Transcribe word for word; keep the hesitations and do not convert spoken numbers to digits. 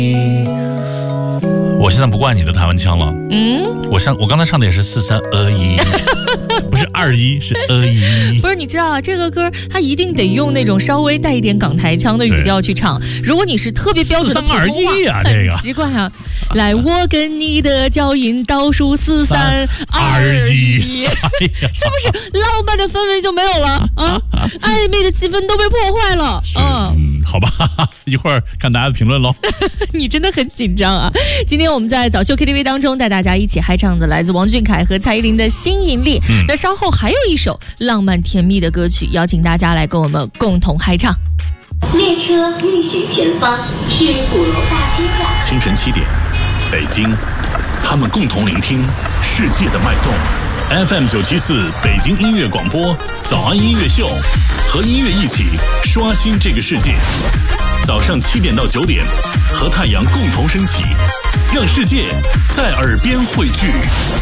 我现在不惯你的台湾腔了。 嗯， 我上我刚才唱的也是四三二一，不是二一，是二一。 不是，你知道啊，这个歌它一定得用那种稍微带一点港台腔的语调去唱。如果你是特别标准的普通话， 四三二一啊，这个很奇怪啊。来，我跟你的脚印倒数四三二一，是不是浪漫的氛围就没有了啊？暧昧的气氛都被破坏了。 嗯，嗯，好吧，一会儿看大家的评论喽。 你真的很紧张啊！今天我们在早秀 K T V 当中带大家一起嗨唱的来自王俊凯和蔡依林的《新引力》。嗯，那稍后还有一首浪漫甜蜜的歌曲，邀请大家来跟我们共同嗨唱。 列车运行前方是鼓楼大街站。 清晨七点，北京，他们共同聆听世界的脉动。F M 九七四北京音乐广播早安音乐秀，和音乐一起刷新这个世界。早上七点到九点，和太阳共同升起，让世界在耳边汇聚。